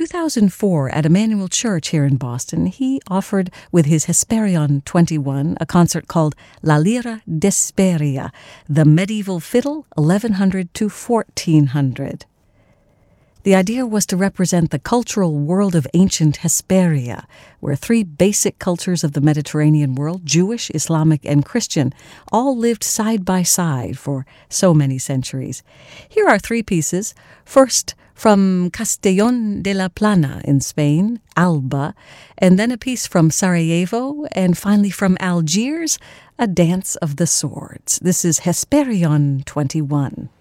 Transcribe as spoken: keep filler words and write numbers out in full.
thousand four, at Emmanuel Church here in Boston, he offered with his Hesperion twenty-one a concert called La Lira d'Hesperia, the medieval fiddle, eleven hundred to fourteen hundred. The idea was to represent the cultural world of ancient Hesperia, where three basic cultures of the Mediterranean world, Jewish, Islamic, and Christian, all lived side by side for so many centuries. Here are three pieces. First, from Castellón de la Plana in Spain, Alba, and then a piece from Sarajevo, and finally from Algiers, A Dance of the Swords. This is Hesperion twenty-one.